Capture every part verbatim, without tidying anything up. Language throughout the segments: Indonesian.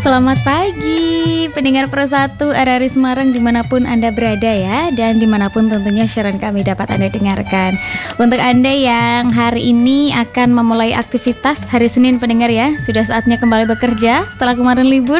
Selamat pagi pendengar Pro satu R R I Semarang dimanapun Anda berada ya, dan dimanapun tentunya siaran kami dapat Anda dengarkan. Untuk Anda yang hari ini akan memulai aktivitas hari Senin pendengar ya, sudah saatnya kembali bekerja setelah kemarin libur.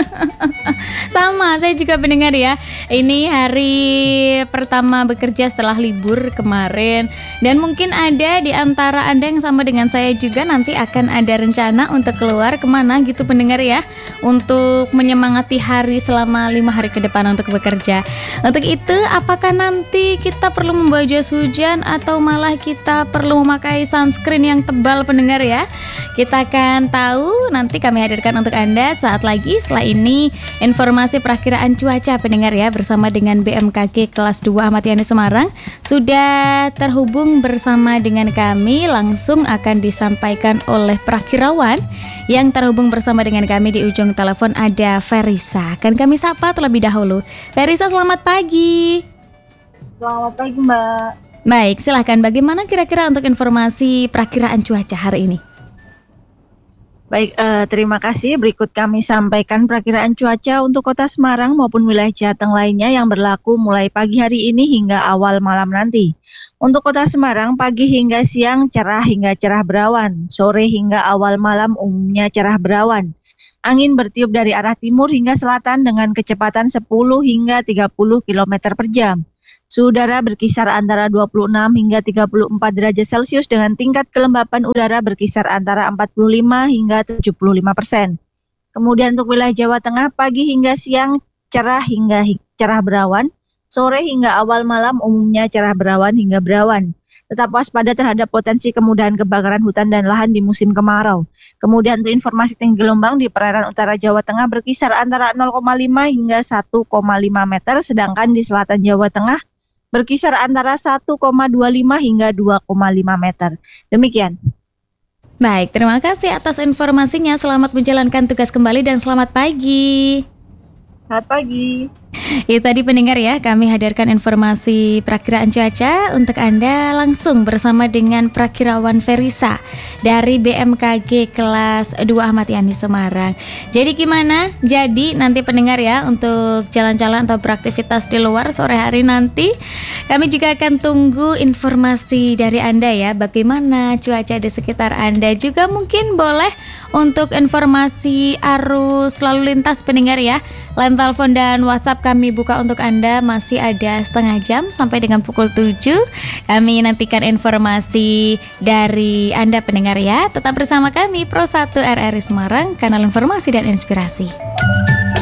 Sama, saya juga pendengar ya. Ini hari pertama bekerja setelah libur kemarin, dan mungkin ada di antara Anda yang sama dengan saya juga nanti akan ada rencana untuk keluar kemana gitu pendengar ya, untuk menyemangati hari selama lima hari ke depan untuk bekerja. Untuk itu, apakah nanti kita perlu membawa jas hujan atau malah kita perlu memakai sunscreen yang tebal pendengar ya? Kita akan tahu, nanti kami hadirkan untuk Anda saat lagi. Setelah ini informasi perakiraan cuaca pendengar ya, bersama dengan B M K G kelas dua Ahmad Yani Semarang sudah terhubung bersama dengan kami, langsung akan disampaikan oleh perakirawan yang terhubung bersama dengan kami. Di ujung telepon ada Ferisa. Akan kami sapa terlebih dahulu. Ferisa, selamat pagi. Selamat pagi, Mbak. Baik, silahkan. Bagaimana kira-kira untuk informasi perakiraan cuaca hari ini? Baik, eh, terima kasih. Berikut kami sampaikan perakiraan cuaca untuk Kota Semarang maupun wilayah Jateng lainnya yang berlaku mulai pagi hari ini hingga awal malam nanti. Untuk Kota Semarang, pagi hingga siang cerah hingga cerah berawan. Sore hingga awal malam umumnya cerah berawan. Angin bertiup dari arah timur hingga selatan dengan kecepatan sepuluh hingga tiga puluh kilometer per jam. Suhu udara berkisar antara dua puluh enam hingga tiga puluh empat derajat Celcius dengan tingkat kelembapan udara berkisar antara empat puluh lima hingga tujuh puluh lima persen. Kemudian untuk wilayah Jawa Tengah, pagi hingga siang cerah hingga hi- cerah berawan. Sore hingga awal malam umumnya cerah berawan hingga berawan. Tetap waspada terhadap potensi kemudahan kebakaran hutan dan lahan di musim kemarau. Kemudian untuk informasi tinggi gelombang di perairan utara Jawa Tengah berkisar antara nol koma lima hingga satu koma lima meter, sedangkan di selatan Jawa Tengah berkisar antara satu koma dua lima hingga dua koma lima meter. Demikian. Baik, terima kasih atas informasinya. Selamat menjalankan tugas kembali dan selamat pagi. Selamat pagi. Ya, tadi pendengar ya, kami hadirkan informasi perakiraan cuaca untuk Anda langsung bersama dengan perakirawan Ferisa dari B M K G kelas dua Ahmad Yani Semarang. Jadi gimana? Jadi nanti pendengar ya, untuk jalan-jalan atau beraktivitas di luar sore hari nanti, kami juga akan tunggu informasi dari Anda ya, bagaimana cuaca di sekitar Anda. Juga mungkin boleh untuk informasi arus lalu lintas pendengar ya. Line telepon dan WhatsApp kami buka untuk Anda, masih ada setengah jam sampai dengan pukul tujuh. Kami nantikan informasi dari Anda pendengar ya. Tetap bersama kami Pro satu R R I Semarang, kanal informasi dan inspirasi.